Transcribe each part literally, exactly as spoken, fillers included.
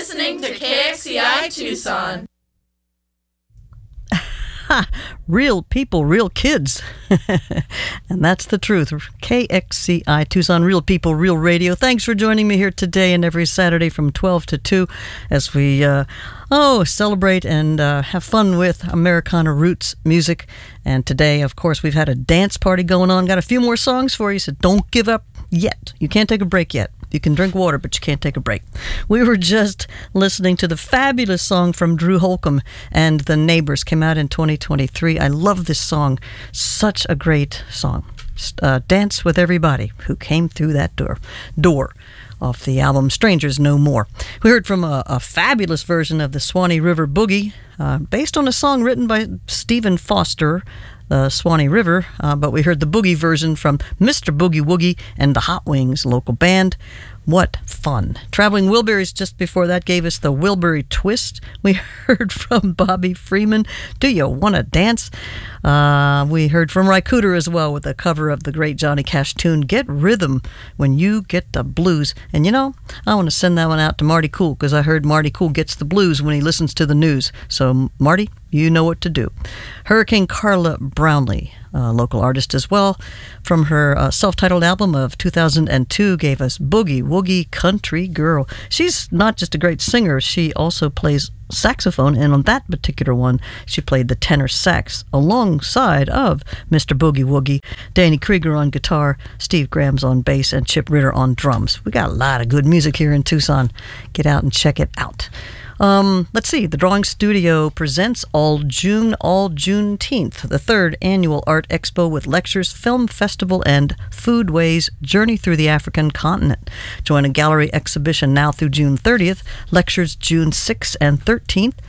listening to K X C I Tucson. Real people, real kids. And that's the truth. K X C I Tucson, Real People, Real Radio. Thanks for joining me here today and every Saturday from twelve to two as we, uh, oh, celebrate and uh, have fun with Americana roots music. And today, of course, we've had a dance party going on. Got a few more songs for you, so don't give up yet. You can't take a break yet. You can drink water, but you can't take a break. We were just listening to the fabulous song from Drew Holcomb and The Neighbors. Came out in twenty twenty-three. I love this song. Such a great song. Uh, Dance with Everybody Who Came Through That Door. Door. Off the album Strangers No More. We heard from a, a fabulous version of the Swanee River Boogie, uh, based on a song written by Stephen Foster, the Swanee River, uh, but we heard the boogie version from Mister Boogie Woogie and the Hot Wings local band. What fun. Traveling Wilburys just before that gave us the Wilbury Twist. We heard from Bobby Freeman, Do You Wanna Dance? Uh, we heard from Ry Cooder as well with a cover of the great Johnny Cash tune, Get Rhythm When You Get the Blues. And you know, I want to send that one out to Marty Cool, because I heard Marty Cool gets the blues when he listens to the news. So Marty, you know what to do. Hurricane Carla Brownlee, a local artist as well, from her uh, self-titled album of two thousand two, gave us Boogie Woogie Country Girl. She's not just a great singer, she also plays saxophone, and on that particular one, she played the tenor sax alongside of Mister Boogie Woogie, Danny Krieger on guitar, Steve Grams on bass, and Chip Ritter on drums. We got a lot of good music here in Tucson. Get out and check it out. Um, let's see, the Drawing Studio presents All June, All Juneteenth, the third annual art expo with lectures, film festival, and Foodways Journey Through the African Continent. Join a gallery exhibition now through June thirtieth, lectures June sixth and thirteenth.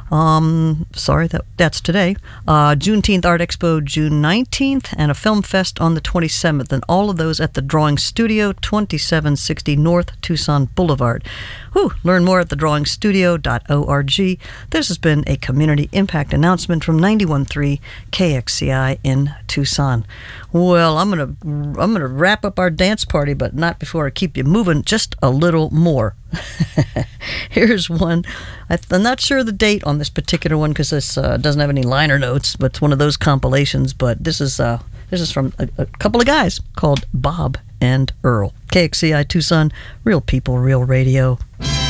Um, sorry, that that's today. Uh, Juneteenth Art Expo June nineteenth, and a film fest on the twenty-seventh, and all of those at the Drawing Studio, twenty-seven sixty North Tucson Boulevard. Whew, learn more at the drawing studio dot org. This has been a community impact announcement from ninety-one point three K X C I in Tucson. Well, I'm gonna I'm gonna wrap up our dance party, but not before I keep you moving just a little more. Here's one. I'm not sure the date on this particular one because this uh, doesn't have any liner notes, but it's one of those compilations. But this is uh, this is from a, a couple of guys called Bob and Earl. K X C I Tucson, Real People, Real Radio.